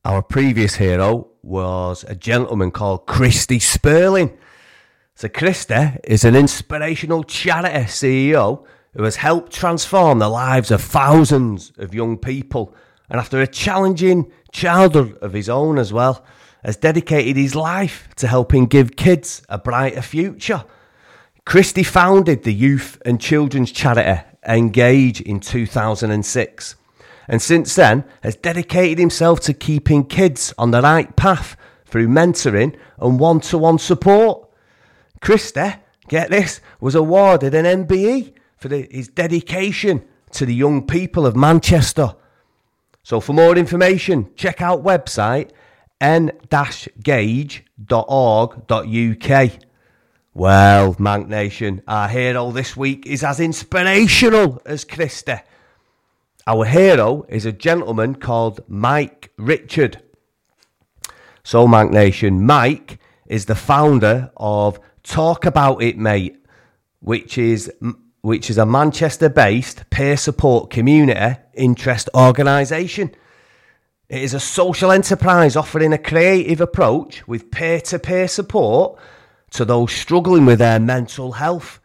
Our previous hero was a gentleman called Christy Sperling. So Christy is an inspirational charity CEO who has helped transform the lives of thousands of young people, and after a challenging childhood of his own as well, has dedicated his life to helping give kids a brighter future. Christy founded the youth and children's charity Engage in 2006, and since then has dedicated himself to keeping kids on the right path through mentoring and one-to-one support. Christy, get this, was awarded an MBE for his dedication to the young people of Manchester. So for more information, check out website n-gage.org.uk. Well, Manc Nation, our hero this week is as inspirational as Christy. Our hero is a gentleman called Mike Richard. So, Manc Nation, Mike is the founder of Talk About It Mate, which is a Manchester-based peer support community interest organisation. It is a social enterprise offering a creative approach with peer-to-peer support to those struggling with their mental health,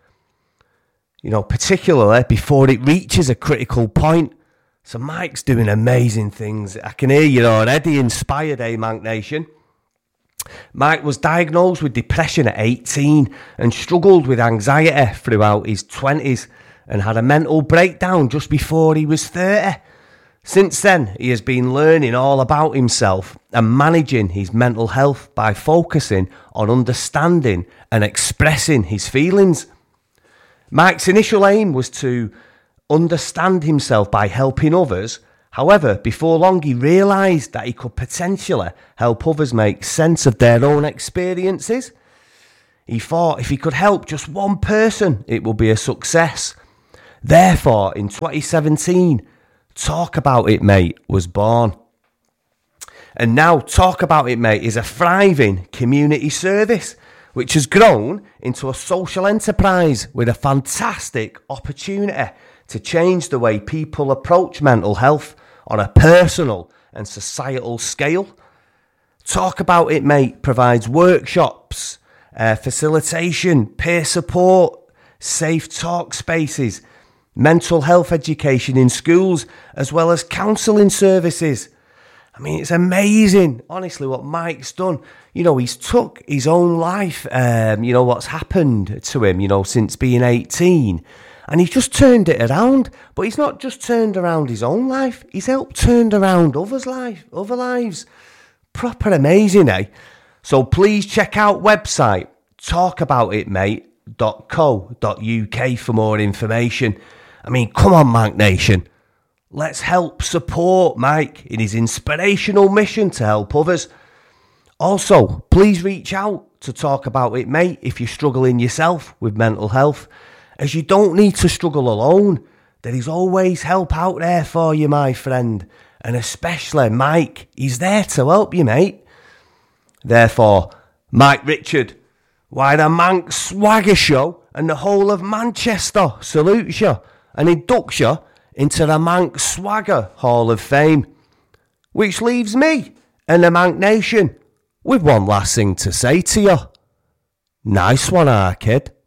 particularly before it reaches a critical point. So Mike's doing amazing things. I can hear you already inspired, Manc Nation. Mike was diagnosed with depression at 18 and struggled with anxiety throughout his 20s and had a mental breakdown just before he was 30. Since then, he has been learning all about himself and managing his mental health by focusing on understanding and expressing his feelings. Mike's initial aim was to understand himself by helping others. However, before long, he realised that he could potentially help others make sense of their own experiences. He thought if he could help just one person, it would be a success. Therefore, in 2017, Talk About It Mate was born. And now Talk About It Mate is a thriving community service which has grown into a social enterprise with a fantastic opportunity to change the way people approach mental health on a personal and societal scale. Talk About It Mate provides workshops, facilitation, peer support, safe talk spaces, mental health education in schools, as well as counselling services. I mean, it's amazing, honestly, what Mike's done. He's took his own life, what's happened to him, since being 18, and he's just turned it around. But he's not just turned around his own life, he's helped turn around other lives. Proper amazing, eh? So please check out website talkaboutitmate.co.uk for more information. I mean, come on, Manc Nation. Let's help support Mike in his inspirational mission to help others. Also, please reach out to Talk About It Mate if you're struggling yourself with mental health, as you don't need to struggle alone. There is always help out there for you, my friend. And especially Mike, he's there to help you, mate. Therefore, Mike Richard, why the Manc Swagger Show and the whole of Manchester salutes you and inducts you into the Manc Swagger Hall of Fame. Which leaves me and the Manc Nation with one last thing to say to you. Nice one, kid.